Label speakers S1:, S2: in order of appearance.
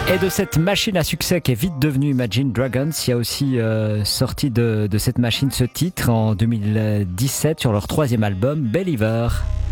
S1: Et de cette machine à succès qui est vite devenue Imagine Dragons, il y a aussi sorti de cette machine ce titre en 2017 sur leur troisième album, Believer.